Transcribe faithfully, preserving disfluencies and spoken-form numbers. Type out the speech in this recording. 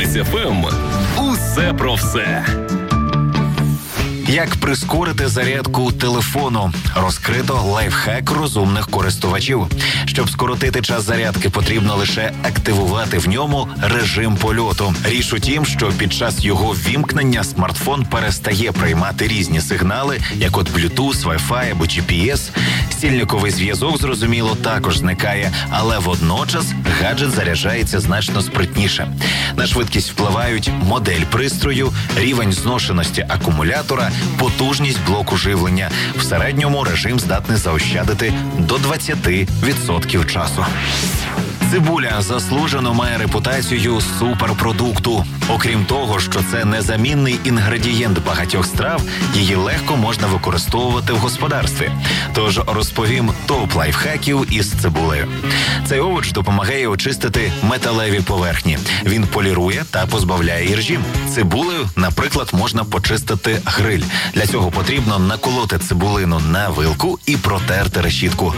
Мікс еф ем. Усе про все. Як прискорити зарядку телефону? Розкрито лайфхак розумних користувачів. Щоб скоротити час зарядки, потрібно лише активувати в ньому режим польоту. Річ у тім, що під час його ввімкнення смартфон перестає приймати різні сигнали, як от Bluetooth, Wi-Fi або джі пі ес. Стільниковий зв'язок, зрозуміло, також зникає, але водночас гаджет заряджається значно спритніше. На швидкість впливають модель пристрою, рівень зношеності акумулятора, потужність блоку живлення. В середньому режим здатний заощадити до двадцять відсотків часу. Цибуля заслужено має репутацію суперпродукту. Окрім того, що це незамінний інгредієнт багатьох страв, її легко можна використовувати в господарстві. Тож розповім топ лайфхаків із цибулею. Цей овоч допомагає очистити металеві поверхні. Він полірує та позбавляє іржі. Цибулею, наприклад, можна почистити гриль. Для цього потрібно наколоти цибулину на вилку і протерти решітку.